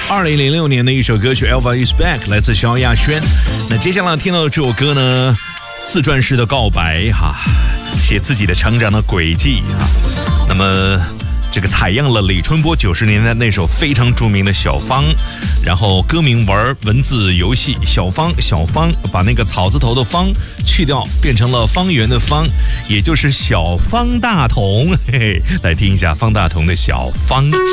2006年的一首歌曲《Elvis Is Back》，来自萧亚轩。那接下来听到的这首歌呢，自传式的告白哈，写自己的成长的轨迹哈。那么这个采样了李春波90年代那首非常著名的《小芳》，然后歌名玩文字游戏，小芳把那个草字头的芳去掉，变成了方圆的方，也就是小方大同。嘿嘿，来听一下方大同的《小芳》。